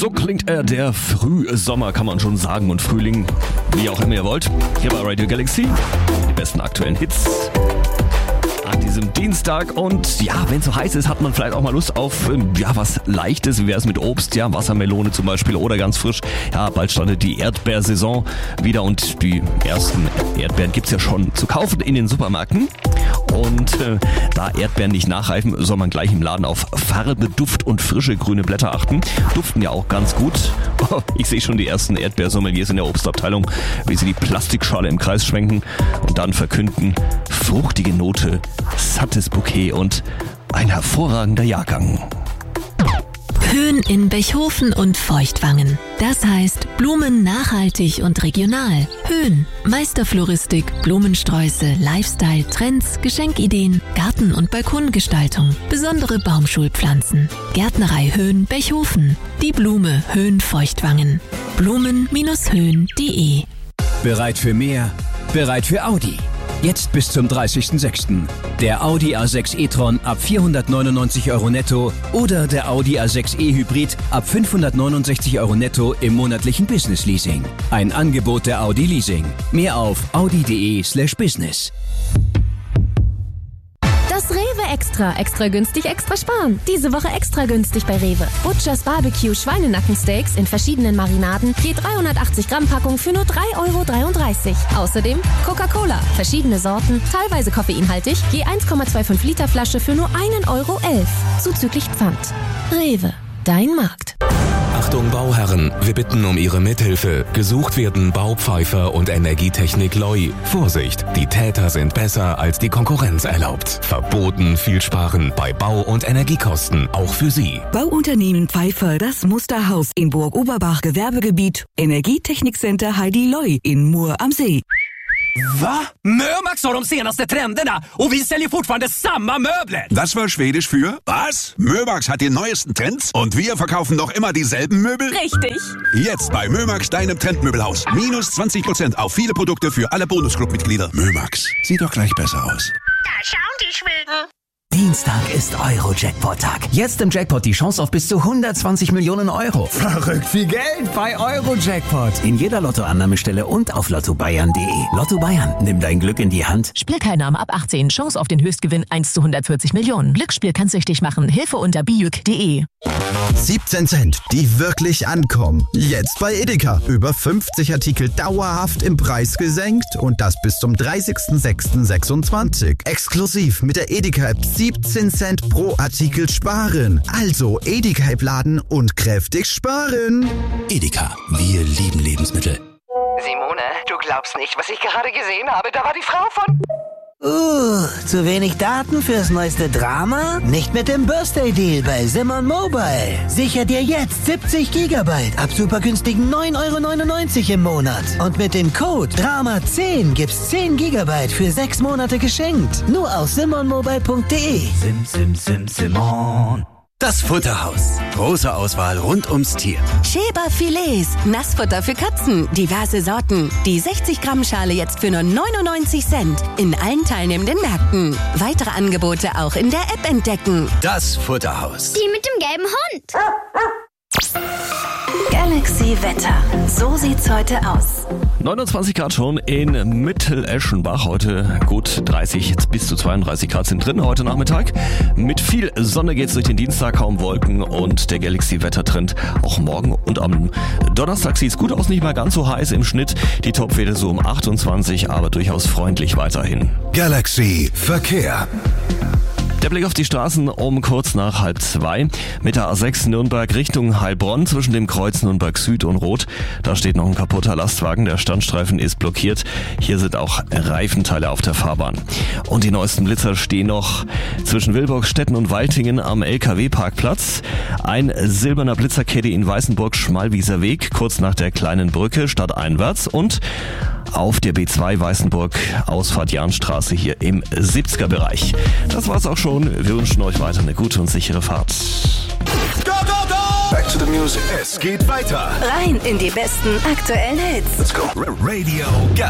So klingt er, der Frühsommer, kann man schon sagen, und Frühling, wie auch immer ihr wollt. Hier bei Radio Galaxy, die besten aktuellen Hits an diesem Dienstag. Und ja, wenn es so heiß ist, hat man vielleicht auch mal Lust auf was Leichtes. Wie wäre es mit Obst? Ja, Wassermelone zum Beispiel oder ganz frisch. Ja, bald startet die Erdbeersaison wieder und die ersten Erdbeeren gibt's ja schon zu kaufen in den Supermärkten. Und da Erdbeeren nicht nachreifen, soll man gleich im Laden auf Farbe, Duft und frische grüne Blätter achten. Duften ja auch ganz gut. Ich sehe schon die ersten Erdbeersommeliers in der Obstabteilung, wie sie die Plastikschale im Kreis schwenken und dann verkünden: fruchtige Note, sattes Bouquet und ein hervorragender Jahrgang. Höhen in Bechhofen und Feuchtwangen. Das heißt Blumen nachhaltig und regional. Höhen, Meisterfloristik, Blumensträuße, Lifestyle, Trends, Geschenkideen, Garten- und Balkongestaltung, besondere Baumschulpflanzen. Gärtnerei Höhen Bechhofen. Die Blume Höhen Feuchtwangen. Blumen-höhen.de. Bereit für mehr? Bereit für Audi. Jetzt bis zum 30.06. Der Audi A6 e-tron ab 499 € netto oder der Audi A6 e-Hybrid ab 569 € netto im monatlichen Business Leasing. Ein Angebot der Audi Leasing. Mehr auf audi.de/business. Das Rewe Extra. Extra günstig, extra sparen. Diese Woche extra günstig bei Rewe. Butchers Barbecue Schweinenackensteaks in verschiedenen Marinaden. Je 380 Gramm Packung für nur 3,33 €. Außerdem Coca-Cola. Verschiedene Sorten, teilweise koffeinhaltig. Je 1,25 Liter Flasche für nur 1,11 €. Zuzüglich Pfand. Rewe. Dein Markt. Achtung Bauherren, wir bitten um Ihre Mithilfe. Gesucht werden Baupfeifer und Energietechnik Loi. Vorsicht, die Täter sind besser als die Konkurrenz erlaubt. Verboten viel sparen bei Bau- und Energiekosten, auch für Sie. Bauunternehmen Pfeifer, das Musterhaus in Burg-Oberbach, Gewerbegebiet. Energietechnikcenter Heidi Loi in Mur am See. Va? Mömax har de senaste trenderna och vi säljer fortfarande samma möbler. Das war Schwedisch für was? Mömax hat die neuesten Trends und wir verkaufen noch immer dieselben Möbel? Richtig. Jetzt bei Mömax, deinem Trendmöbelhaus. Minus 20% auf viele Produkte für alle Bonusclub-Mitglieder. Mömax, sieht doch gleich besser aus. Da schauen die Schweden. Dienstag ist Euro-Jackpot-Tag. Jetzt im Jackpot die Chance auf bis zu 120 Millionen €. Verrückt viel Geld bei Euro-Jackpot. In jeder Lottoannahmestelle und auf lottobayern.de. Lotto Bayern, nimm dein Glück in die Hand. Spielteilnahme ab 18. Chance auf den Höchstgewinn 1 zu 140 Millionen. Glücksspiel kann süchtig machen. Hilfe unter biuk.de. 17 Cent, die wirklich ankommen. Jetzt bei Edeka. Über 50 Artikel dauerhaft im Preis gesenkt und das bis zum 30.06.26. Exklusiv mit der Edeka-App 17 Cent pro Artikel sparen. Also Edeka-App laden und kräftig sparen. Edeka, wir lieben Lebensmittel. Simone, du glaubst nicht, was ich gerade gesehen habe. Da war die Frau von... Zu wenig Daten fürs neueste Drama? Nicht mit dem Birthday-Deal bei Simon Mobile. Sicher dir jetzt 70 GB ab super günstigen 9,99 € im Monat. Und mit dem Code DRAMA10 gibt's 10 GB für 6 Monate geschenkt. Nur auf simonmobile.de. Simon. Das Futterhaus. Große Auswahl rund ums Tier. Schäber Filets, Nassfutter für Katzen, diverse Sorten. Die 60 Gramm Schale jetzt für nur 99 Cent in allen teilnehmenden Märkten. Weitere Angebote auch in der App entdecken. Das Futterhaus. Die mit dem gelben Hund. Galaxy Wetter. So sieht's heute aus. 29 Grad schon in Mitteleschenbach. Heute gut 30, jetzt bis zu 32 Grad sind drin heute Nachmittag. Mit viel Sonne geht's durch den Dienstag, kaum Wolken und der Galaxy-Wettertrend auch morgen. Und am Donnerstag sieht's gut aus, nicht mal ganz so heiß im Schnitt. Die Topwerte so um 28, aber durchaus freundlich weiterhin. Galaxy Verkehr. Der Blick auf die Straßen um kurz nach 1:30. Mit der A6 Nürnberg Richtung Heilbronn zwischen dem Kreuz Nürnberg Süd und Rot. Da steht noch ein kaputter Lastwagen. Der Standstreifen ist blockiert. Hier sind auch Reifenteile auf der Fahrbahn. Und die neuesten Blitzer stehen noch zwischen Wilburgstetten und Waltingen am LKW-Parkplatz. Ein silberner Blitzerkette in Weißenburg Schmalwieser Weg, kurz nach der kleinen Brücke stadteinwärts. Und auf der B2 Weißenburg Ausfahrt Jahnstraße hier im 70er-Bereich. Das war's auch schon. Wir wünschen euch weiter eine gute und sichere Fahrt. Go, go, go! Back to the music. Es geht weiter. Rein in die besten aktuellen Hits. Let's go. Radio